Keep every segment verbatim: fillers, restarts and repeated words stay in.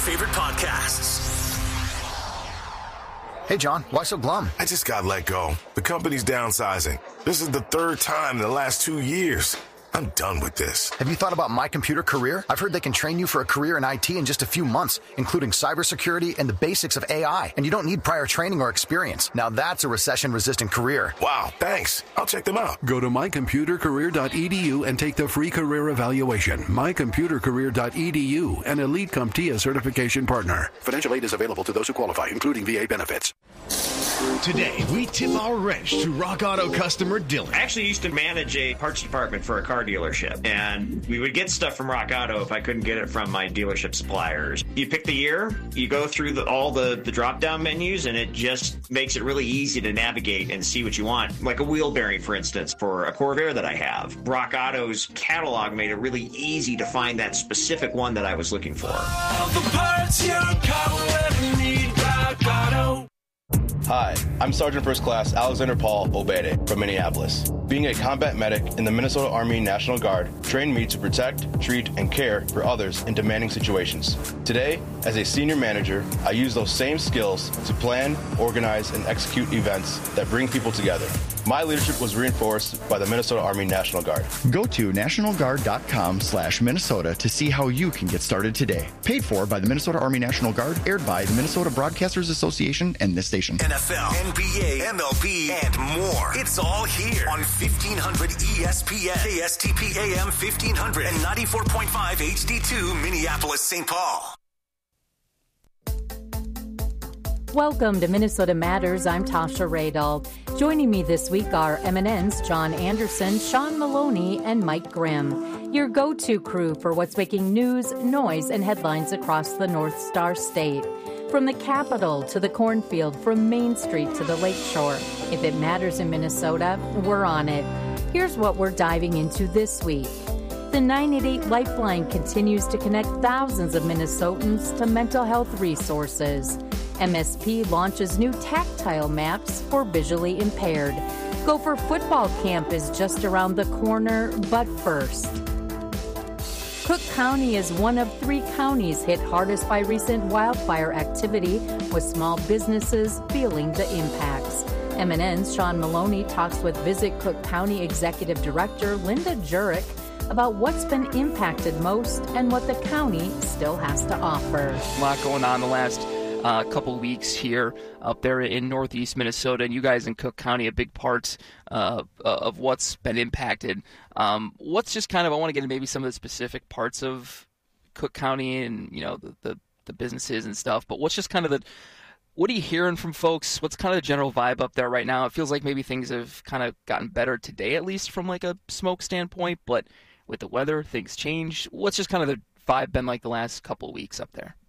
favorite podcasts. Hey, John, why so glum? I just got let go. The company's downsizing. This is the third time in the last two years. I'm done with this. Have you thought about My Computer Career? I've heard they can train you for a career in I T in just a few months, including cybersecurity and the basics of A I. And you don't need prior training or experience. Now that's a recession-resistant career. Wow, thanks. I'll check them out. Go to my computer career dot e d u and take the free career evaluation. my computer career dot e d u, an Elite CompTIA certification partner. Financial aid is available to those who qualify, including V A benefits. Today, we tip our wrench to Rock Auto customer Dylan. I actually used to manage a parts department for a car dealership, and we would get stuff from Rock Auto if I couldn't get it from my dealership suppliers. You pick the year, you go through the, all the, the drop-down menus, and it just makes it really easy to navigate and see what you want. Like a wheel bearing, for instance, for a Corvair that I have. Rock Auto's catalog made it really easy to find that specific one that I was looking for. All the parts your car will ever need, Rock Auto. Hi, I'm Sergeant First Class Alexander Paul Obede from Minneapolis. Being a combat medic in the Minnesota Army National Guard trained me to protect, treat, and care for others in demanding situations. Today, as a senior manager, I use those same skills to plan, organize, and execute events that bring people together. My leadership was reinforced by the Minnesota Army National Guard. Go to national guard dot com slash Minnesota to see how you can get started today. Paid for by the Minnesota Army National Guard, aired by the Minnesota Broadcasters Association and this station. N F L, N B A, M L B, and more. It's all here on fifteen hundred E S P N, K S T P A M fifteen hundred, and ninety-four point five H D two, Minneapolis, Saint Paul. Welcome to Minnesota Matters. I'm Tasha Radel. Joining me this week are M N N's John Anderson, Sean Maloney, and Mike Grimm. Your go-to crew for what's making news, noise, and headlines across the North Star State. From the Capitol to the cornfield, from Main Street to the Lakeshore. If it matters in Minnesota, we're on it. Here's what we're diving into this week. The nine eight eight Lifeline continues to connect thousands of Minnesotans to mental health resources. M S P launches new tactile maps for visually impaired. Gopher football camp is just around the corner, but first. Cook County is one of three counties hit hardest by recent wildfire activity, with small businesses feeling the impacts. M N N's Sean Maloney talks with Visit Cook County Executive Director Linda Jurek about what's been impacted most and what the county still has to offer. A lot going on the last uh, couple weeks here up there in northeast Minnesota, and you guys in Cook County, a big part uh, of what's been impacted. Um, what's just kind of, I want to get into maybe some of the specific parts of Cook County and, you know, the, the, the businesses and stuff, but what's just kind of the, what are you hearing from folks? What's kind of the general vibe up there right now? It feels like maybe things have kind of gotten better today, at least from like a smoke standpoint, but with the weather, things change. What's just kind of the vibe been like the last couple of weeks up there?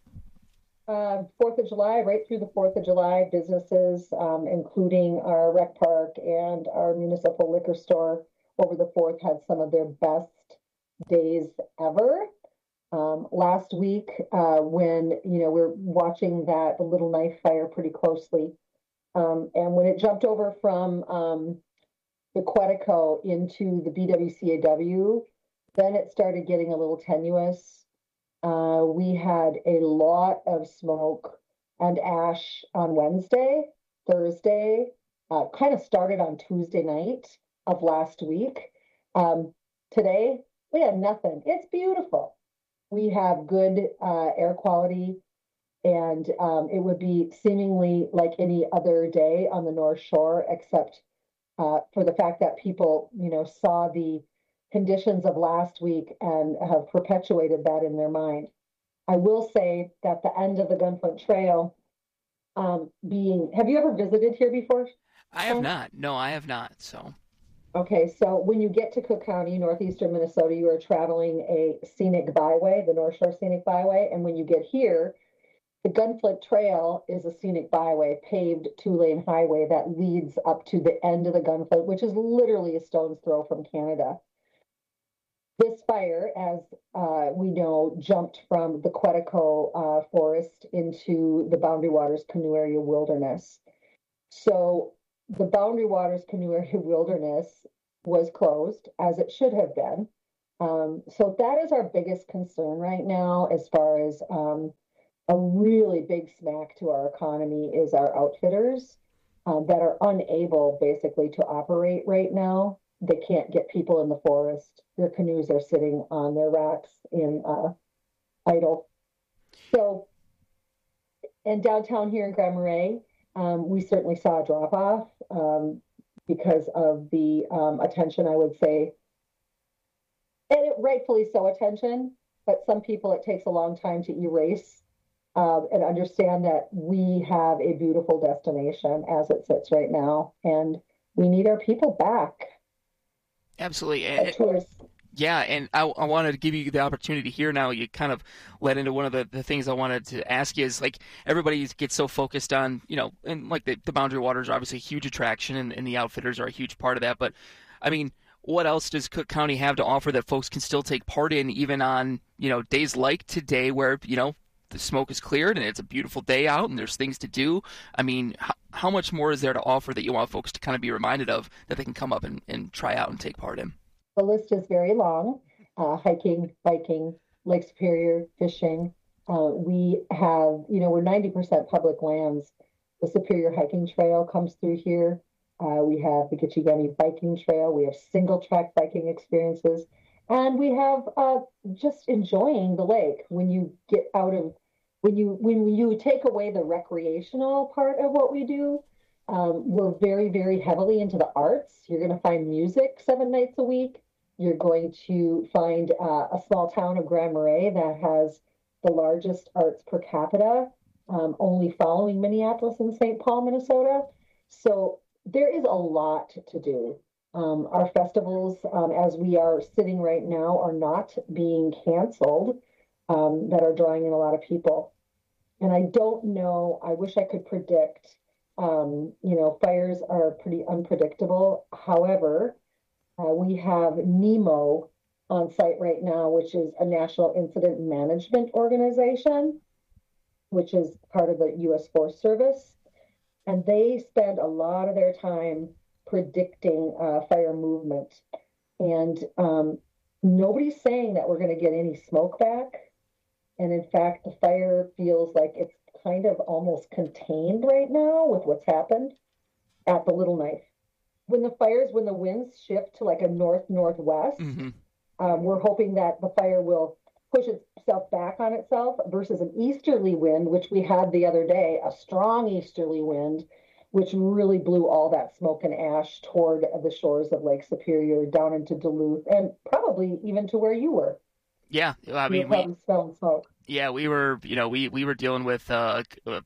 Uh, Fourth of July, right through the Fourth of July, businesses, um, including our rec park and our municipal liquor store over the Fourth, had some of their best days ever. Um, last week, uh, when, you know, we're watching that the Little Knife fire pretty closely, um, and when it jumped over from um, the Quetico into the B W C A W, then it started getting a little tenuous. Uh, we had a lot of smoke and ash on Wednesday, Thursday, uh, kind of started on Tuesday night of last week. Um, today, we had nothing. It's beautiful. We have good uh, air quality, and um, it would be seemingly like any other day on the North Shore, except uh, for the fact that people, you know, saw the conditions of last week and have perpetuated that in their mind. I will say that the end of the Gunflint Trail um, being, have you ever visited here before? I have not. No, I have not. So. Okay, so when you get to Cook County, northeastern Minnesota, you are traveling a scenic byway, the North Shore Scenic Byway. And when you get here, the Gunflint Trail is a scenic byway, paved two-lane highway that leads up to the end of the Gunflint, which is literally a stone's throw from Canada. This fire, as uh, we know, jumped from the Quetico uh, forest into the Boundary Waters Canoe Area Wilderness. So the Boundary Waters Canoe Area Wilderness was closed, as it should have been. Um, so that is our biggest concern right now, as far as um, a really big smack to our economy is our outfitters uh, that are unable basically to operate right now. They can't get people in the forest. Their canoes are sitting on their racks in uh, idle. So, and downtown here in Grand Marais, um, we certainly saw a drop off um, because of the um, attention, I would say, and it, rightfully so attention, but some people it takes a long time to erase uh, and understand that we have a beautiful destination as it sits right now, and we need our people back. Absolutely. And, yeah, and I, I wanted to give you the opportunity here now. You kind of led into one of the, the things I wanted to ask you is, like, everybody gets so focused on, you know, and like the, the Boundary Waters are obviously a huge attraction, and, and the outfitters are a huge part of that. But, I mean, what else does Cook County have to offer that folks can still take part in, even on, you know, days like today where, you know, the smoke is cleared and it's a beautiful day out and there's things to do? I mean, how, how much more is there to offer that you want folks to kind of be reminded of that they can come up and, and try out and take part in? The list is very long. Uh, hiking, biking, Lake Superior, fishing. Uh, we have, you know, we're ninety percent public lands. The Superior Hiking Trail comes through here. Uh, we have the Gitche Gummy Biking Trail. We have single track biking experiences. And we have uh, just enjoying the lake when you get out of, when you when you take away the recreational part of what we do. Um, we're very, very heavily into the arts. You're going to find music seven nights a week. You're going to find uh, a small town of Grand Marais that has the largest arts per capita, um, only following Minneapolis and Saint Paul, Minnesota. So there is a lot to do. Um, our festivals, um, as we are sitting right now, are not being canceled, um, that are drawing in a lot of people. And I don't know, I wish I could predict, um, you know, fires are pretty unpredictable. However, uh, we have NEMO on site right now, which is a National Incident Management Organization, which is part of the U S Forest Service. And they spend a lot of their time predicting uh, fire movement. And um, nobody's saying that we're going to get any smoke back. And in fact, the fire feels like it's kind of almost contained right now with what's happened at the Little Knife. When the fires, when the winds shift to like a north-northwest, mm-hmm. um, we're hoping that the fire will push itself back on itself versus an easterly wind, which we had the other day, a strong easterly wind, which really blew all that smoke and ash toward the shores of Lake Superior down into Duluth and probably even to where you were. Yeah, I mean, we, smelling smoke. Yeah, we were, you know, we, we were dealing with, uh, uh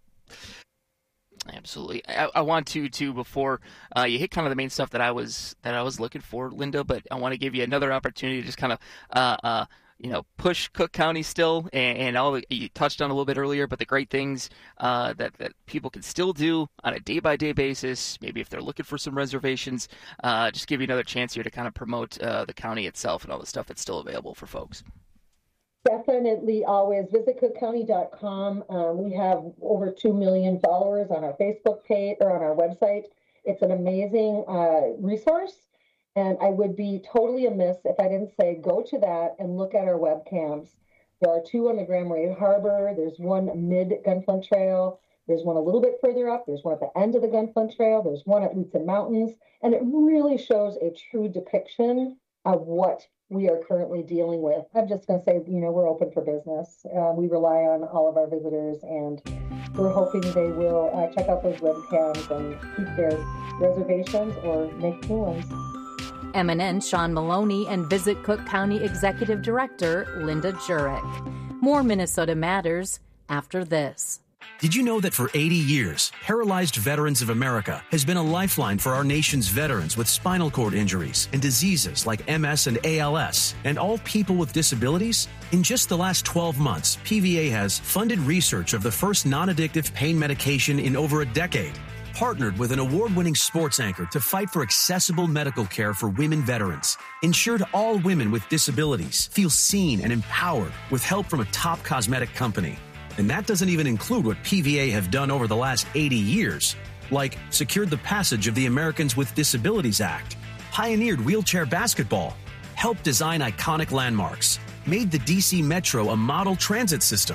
absolutely. I, I want to, to before uh, you hit kind of the main stuff that I was, that I was looking for, Linda, but I want to give you another opportunity to just kind of, uh, uh, you know, push Cook County still, and, and all the, you touched on a little bit earlier, but the great things uh, that, that people can still do on a day-by-day basis, maybe if they're looking for some reservations, uh, just give you another chance here to kind of promote uh, the county itself and all the stuff that's still available for folks. Definitely always visit cook county dot com. Um, we have over two million followers on our Facebook page or on our website. It's an amazing uh, resource. And I would be totally amiss if I didn't say go to that and look at our webcams. There are two on the Grand Marais Harbor. There's one mid-Gunflint Trail. There's one a little bit further up. There's one at the end of the Gunflint Trail. There's one at Lutsen Mountains. And it really shows a true depiction of what we are currently dealing with. I'm just going to say, you know, we're open for business. Uh, we rely on all of our visitors, and we're hoping they will uh, check out those webcams and keep their reservations or make new ones. M N N Sean Maloney and Visit Cook County Executive Director Linda Jurek. More Minnesota Matters after this. Did you know that for eighty years, Paralyzed Veterans of America has been a lifeline for our nation's veterans with spinal cord injuries and diseases like M S and A L S, and all people with disabilities? In just the last twelve months, P V A has funded research of the first non-addictive pain medication in over a decade, partnered with an award-winning sports anchor to fight for accessible medical care for women veterans, ensured all women with disabilities feel seen and empowered with help from a top cosmetic company. And that doesn't even include what P V A have done over the last eighty years, like secured the passage of the Americans with Disabilities Act, pioneered wheelchair basketball, helped design iconic landmarks, made the D C Metro a model transit system,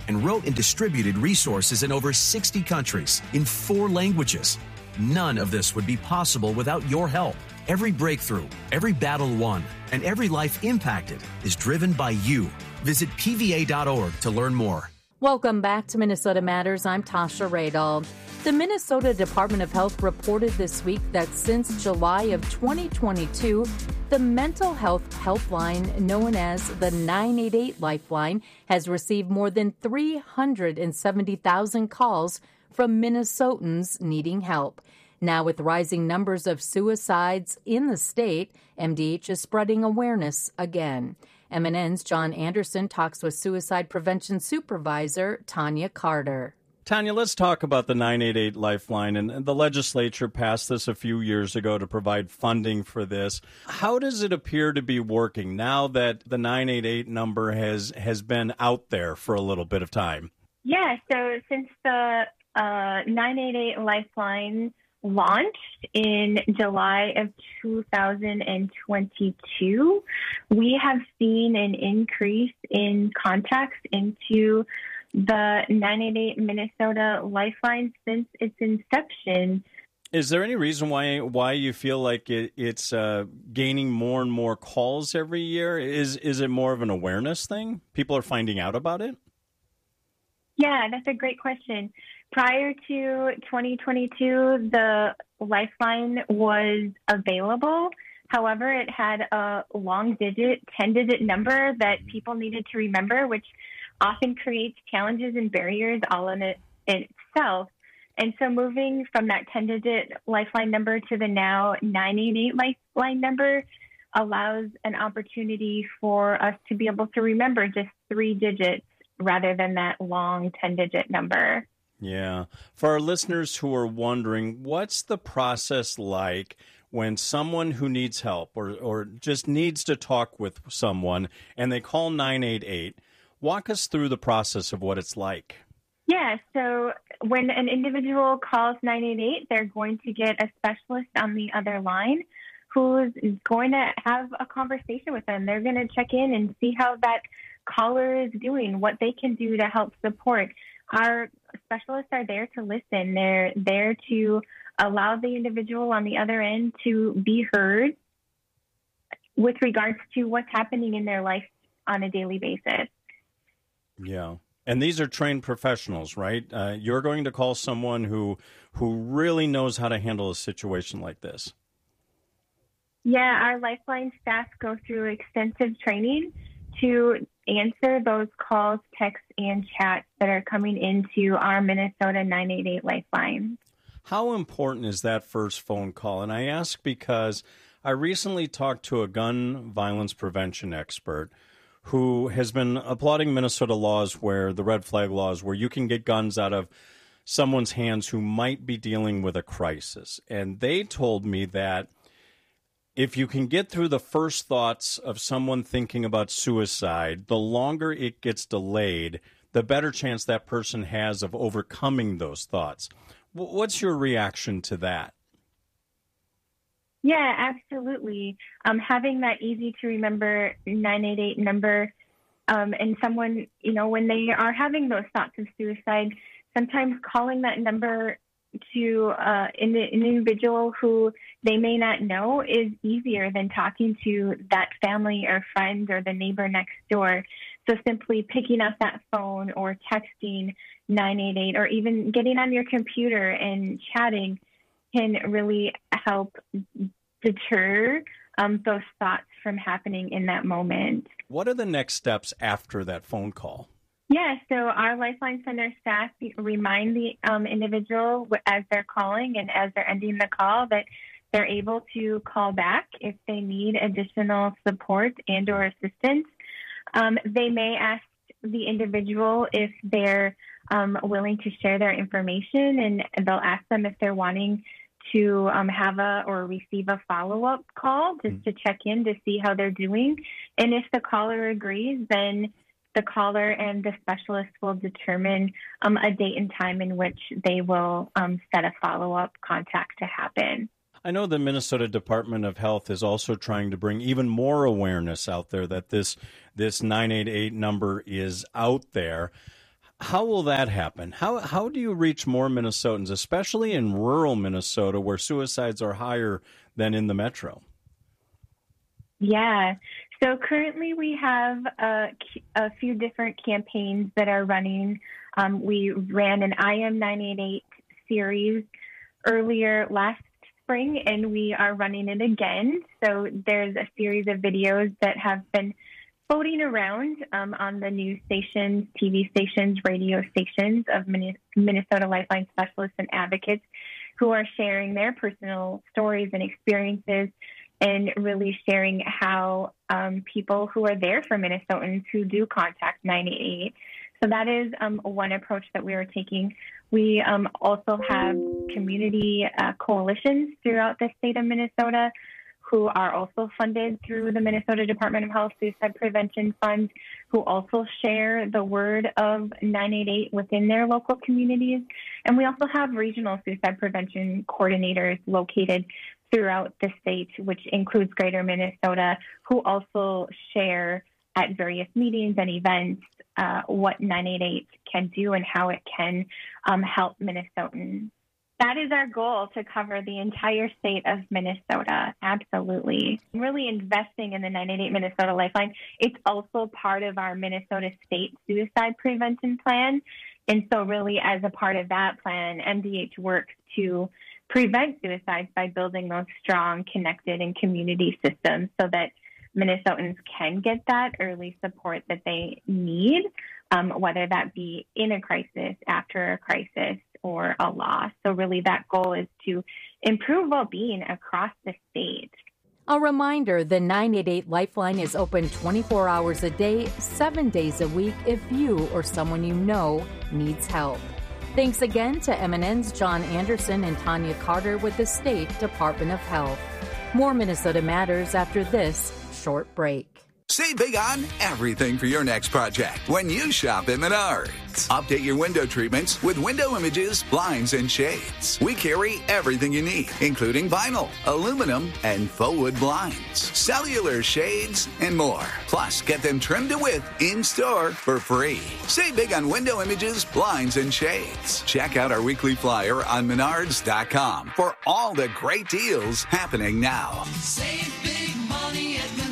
and wrote and distributed resources in over sixty countries in four languages. None of this would be possible without your help. Every breakthrough, every battle won, and every life impacted is driven by you. Visit P V A dot org to learn more. Welcome back to Minnesota Matters. I'm Tasha Radall. The Minnesota Department of Health reported this week that since July of twenty twenty-two, the mental health helpline known as the nine eight eight Lifeline has received more than three hundred seventy thousand calls from Minnesotans needing help. Now, with rising numbers of suicides in the state, M D H is spreading awareness again. M N N's John Anderson talks with Suicide Prevention Supervisor Tanya Carter. Tanya, let's talk about the nine eight eight Lifeline. And the legislature passed this a few years ago to provide funding for this. How does it appear to be working now that the nine eight eight number has, has been out there for a little bit of time? Yeah, so since the uh, nine eight eight Lifeline launched in July of two thousand twenty-two, we have seen an increase in contacts into the nine eight eight Minnesota Lifeline since its inception. Is there any reason why why you feel like it, it's uh, gaining more and more calls every year? Is is it more of an awareness thing? People are finding out about it? Yeah, that's a great question. Prior to twenty twenty-two, the Lifeline was available. However, it had a long digit, ten-digit number that people needed to remember, which often creates challenges and barriers all in it in itself. And so moving from that ten-digit Lifeline number to the now nine eight eight Lifeline number allows an opportunity for us to be able to remember just three digits rather than that long ten-digit number. Yeah. For our listeners who are wondering, what's the process like when someone who needs help or, or just needs to talk with someone and they call nine eight eight? Walk us through the process of what it's like. Yeah, so when an individual calls nine eight eight, they're going to get a specialist on the other line who's going to have a conversation with them. They're going to check in and see how that caller is doing, what they can do to help support. Our specialists are there to listen. They're there to allow the individual on the other end to be heard with regards to what's happening in their life on a daily basis. Yeah. And these are trained professionals, right? Uh, you're going to call someone who who really knows how to handle a situation like this. Yeah, our Lifeline staff go through extensive training to answer those calls, texts, and chats that are coming into our Minnesota nine eight eight Lifeline. How important is that first phone call? And I ask because I recently talked to a gun violence prevention expert who has been applauding Minnesota laws where the red flag laws where you can get guns out of someone's hands who might be dealing with a crisis. And they told me that if you can get through the first thoughts of someone thinking about suicide, the longer it gets delayed, the better chance that person has of overcoming those thoughts. What's your reaction to that? Yeah, absolutely. Um, having that easy to remember nine eight eight number um, and someone, you know, when they are having those thoughts of suicide, sometimes calling that number to uh, an individual who they may not know is easier than talking to that family or friend or the neighbor next door. So simply picking up that phone or texting nine eight eight or even getting on your computer and chatting can really help deter um, those thoughts from happening in that moment. What are the next steps after that phone call? Yeah, so our Lifeline Center staff remind the um, individual as they're calling and as they're ending the call that they're able to call back if they need additional support and or assistance. Um, they may ask the individual if they're um, willing to share their information, and they'll ask them if they're wanting to um, have a or receive a follow-up call just mm-hmm. to check in to see how they're doing. And if the caller agrees, then the caller and the specialist will determine um, a date and time in which they will um, set a follow-up contact to happen. I know the Minnesota Department of Health is also trying to bring even more awareness out there that this this nine eight eight number is out there. How will that happen? How how do you reach more Minnesotans, especially in rural Minnesota where suicides are higher than in the metro? Yeah. So currently we have a, a few different campaigns that are running. Um, we ran an I M nine eighty-eight series earlier last spring, and we are running it again. So there's a series of videos that have been floating around um, on the news stations, T V stations, radio stations of Minnesota Lifeline specialists and advocates who are sharing their personal stories and experiences and really sharing how um, people who are there for Minnesotans who do contact nine eight eight. So that is um, one approach that we are taking. We um, also have community uh, coalitions throughout the state of Minnesota who are also funded through the Minnesota Department of Health Suicide Prevention Fund, who also share the word of nine eight eight within their local communities. And we also have regional suicide prevention coordinators located throughout the state, which includes Greater Minnesota, who also share at various meetings and events uh, what nine eight eight can do and how it can um, help Minnesotans. That is our goal, to cover the entire state of Minnesota. Absolutely. Really investing in the nine eight eight Minnesota Lifeline. It's also part of our Minnesota State Suicide Prevention Plan. And so really as a part of that plan, M D H works to prevent suicides by building those strong, connected, and community systems so that Minnesotans can get that early support that they need, um, whether that be in a crisis, after a crisis, or a loss. So really that goal is to improve well-being across the state. A reminder, the nine eight eight Lifeline is open twenty-four hours a day, seven days a week if you or someone you know needs help. Thanks again to M N N's John Anderson and Tanya Carter with the State Department of Health. More Minnesota Matters after this short break. Save big on everything for your next project when you shop at Menards. Update your window treatments with window images, blinds, and shades. We carry everything you need, including vinyl, aluminum, and faux wood blinds, cellular shades, and more. Plus, get them trimmed to width in-store for free. Save big on window images, blinds, and shades. Check out our weekly flyer on menards dot com for all the great deals happening now. Save big money at Menards.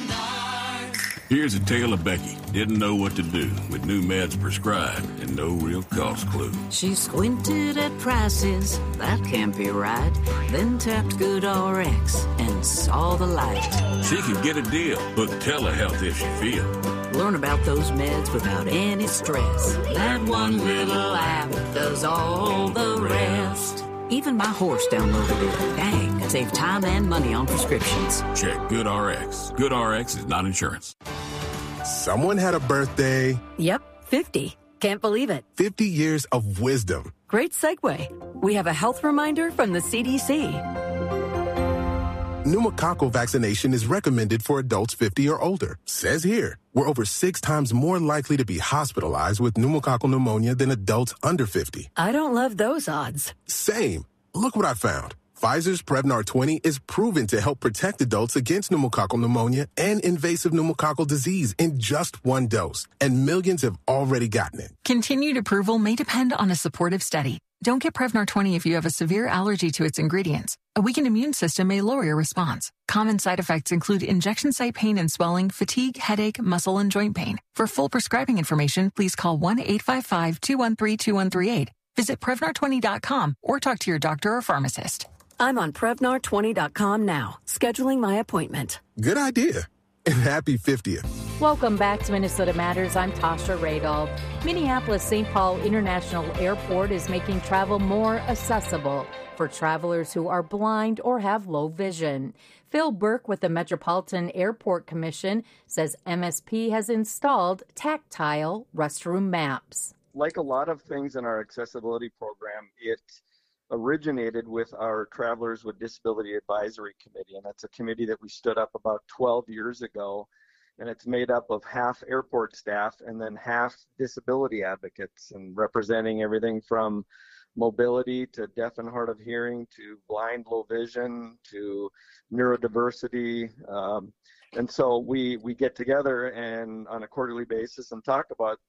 Here's a tale of Becky. Didn't know what to do with new meds prescribed and no real cost clue. She squinted at prices, that can't be right. Then tapped GoodRx and saw the light. She could get a deal. Book telehealth if she feels. Learn about those meds without any stress. That one little app does all the rest. Even my horse downloaded it. Dang, save time and money on prescriptions. Check GoodRx. GoodRx is not insurance. Someone had a birthday. Yep, fifty. Can't believe it. fifty years of wisdom. Great segue. We have a health reminder from the C D C. Pneumococcal vaccination is recommended for adults fifty or older. Says here, we're over six times more likely to be hospitalized with pneumococcal pneumonia than adults under fifty. I don't love those odds. Same. Look what I found. Pfizer's Prevnar twenty is proven to help protect adults against pneumococcal pneumonia and invasive pneumococcal disease in just one dose. And millions have already gotten it. Continued approval may depend on a supportive study. Don't get Prevnar twenty if you have a severe allergy to its ingredients. A weakened immune system may lower your response. Common side effects include injection site pain and swelling, fatigue, headache, muscle, and joint pain. For full prescribing information, please call one eight five five, two one three, two one three eight. Visit Prevnar twenty dot com or talk to your doctor or pharmacist. I'm on Prevnar twenty dot com now, scheduling my appointment. Good idea. And happy fiftieth. Welcome back to Minnesota Matters. I'm Tasha Radol. Minneapolis-Saint Paul International Airport is making travel more accessible for travelers who are blind or have low vision. Phil Burke with the Metropolitan Airport Commission says M S P has installed tactile restroom maps. Like a lot of things in our accessibility program, it originated with our Travelers with Disability Advisory Committee, and that's a committee that we stood up about twelve years ago, and it's made up of half airport staff and then half disability advocates, and representing everything from mobility to deaf and hard of hearing to blind, low vision to neurodiversity. Um, and so we, we get together and on a quarterly basis and talk about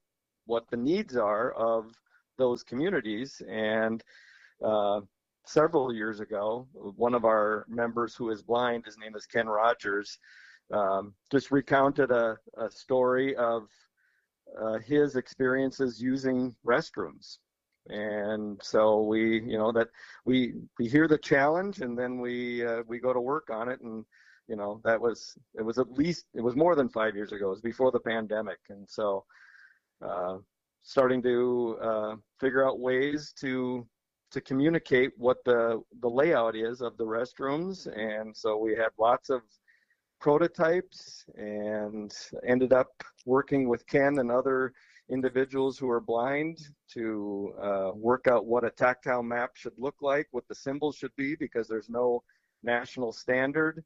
what the needs are of those communities. And uh, several years ago, one of our members who is blind, his name is Ken Rogers, um, just recounted a, a story of uh, his experiences using restrooms. And so we, you know, that we we hear the challenge, and then we uh, we go to work on it. And you know, that was it was at least it was more than five years ago. It was before the pandemic, and so uh, starting to uh, figure out ways to to communicate what the the layout is of the restrooms. And so we had lots of prototypes, and ended up working with Ken and other individuals who are blind to uh, work out what a tactile map should look like, what the symbols should be, because there's no national standard.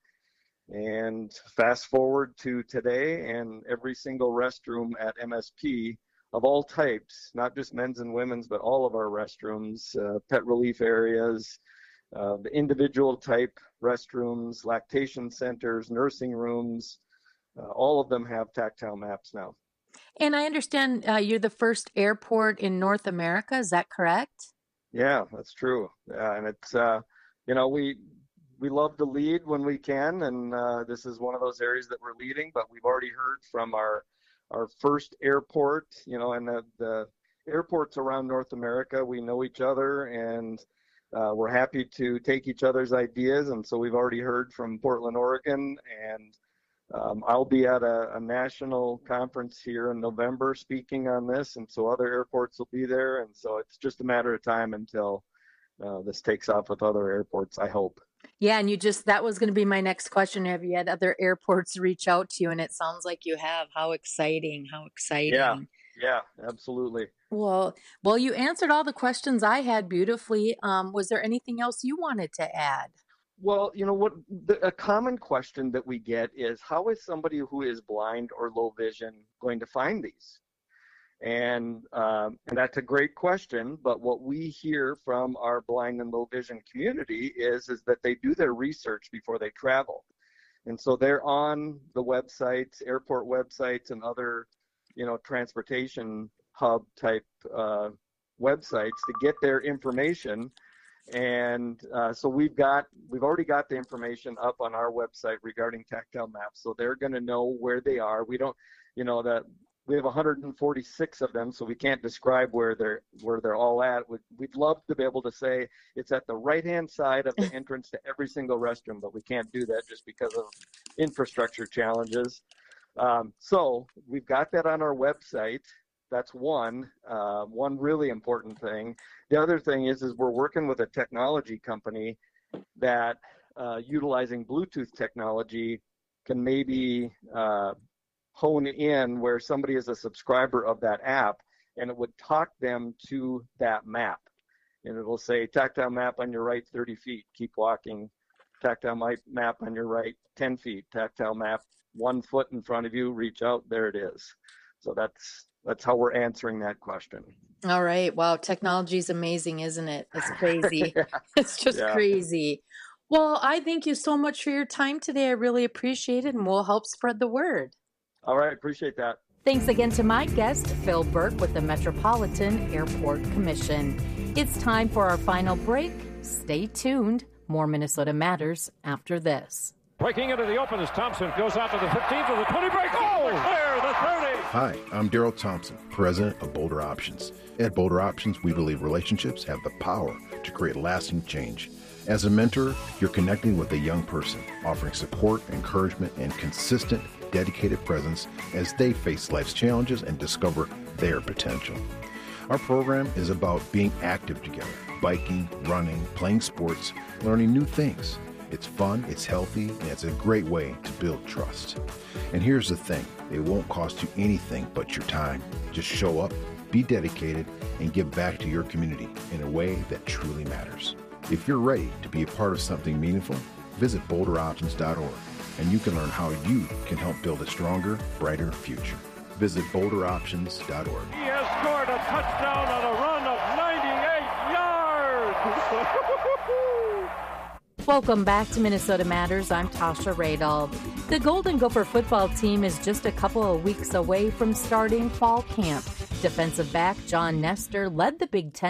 And fast forward to today, and every single restroom at M S P of all types, not just men's and women's, but all of our restrooms, uh, pet relief areas, uh, the individual type restrooms, lactation centers, nursing rooms, uh, all of them have tactile maps now. And I understand uh, you're the first airport in North America. Is that correct? Yeah, that's true. Uh, and it's, uh, you know, we we love to lead when we can, and uh, this is one of those areas that we're leading. But we've already heard from our our first airport, you know, and the, the airports around North America. We know each other, and uh, we're happy to take each other's ideas. And so we've already heard from Portland, Oregon, and Um, I'll be at a, a national conference here in November speaking on this, and so other airports will be there, and so it's just a matter of time until uh, this takes off with other airports, I hope. Yeah, and you just, that was going to be my next question. Have you had other airports reach out to you? And it sounds like you have. How exciting, how exciting. Yeah, yeah, absolutely. Well, well, you answered all the questions I had beautifully. Um, was there anything else you wanted to add? Well, you know what, the, a common question that we get is, how is somebody who is blind or low vision going to find these? And, um, and that's a great question, but what we hear from our blind and low vision community is, is that they do their research before they travel. And so they're on the websites, airport websites, and other, you know, transportation hub type uh, websites to get their information. And uh, so we've got, we've already got the information up on our website regarding tactile maps. So they're going to know where they are. We don't, you know, that we have one hundred forty-six of them, so we can't describe where they're, where they're all at. We'd, we'd love to be able to say it's at the right-hand side of the entrance to every single restroom, but we can't do that just because of infrastructure challenges. Um, so we've got that on our website. That's one, uh, one really important thing. The other thing is, is we're working with a technology company that uh, utilizing Bluetooth technology can maybe uh, hone in where somebody is a subscriber of that app, and it would talk them to that map. And it'll say, tactile map on your right, thirty feet, keep walking. Tactile map on your right, ten feet. Tactile map, one foot in front of you, reach out, there it is. So that's That's how we're answering that question. All right. Wow. Technology is amazing, isn't it? It's crazy. Yeah. It's just Yeah. crazy. Well, I thank you so much for your time today. I really appreciate it, and we'll help spread the word. All right. Appreciate that. Thanks again to my guest, Phil Burke with the Metropolitan Airport Commission. It's time for our final break. Stay tuned. More Minnesota Matters after this. Breaking into the open as Thompson goes out to the fifteen for the twenty break. Oh, clear the thirty. Hi, I'm Daryl Thompson, president of Boulder Options. At Boulder Options, we believe relationships have the power to create lasting change. As a mentor, you're connecting with a young person, offering support, encouragement, and consistent, dedicated presence as they face life's challenges and discover their potential. Our program is about being active together, biking, running, playing sports, learning new things. It's fun, it's healthy, and it's a great way to build trust. And here's the thing, it won't cost you anything but your time. Just show up, be dedicated, and give back to your community in a way that truly matters. If you're ready to be a part of something meaningful, visit boulder options dot org, and you can learn how you can help build a stronger, brighter future. Visit boulder options dot org. He has scored a touchdown on a run of ninety-eight yards. Welcome back to Minnesota Matters. I'm Tasha Radal. The Golden Gopher football team is just a couple of weeks away from starting fall camp. Defensive back John Nestor led the Big Ten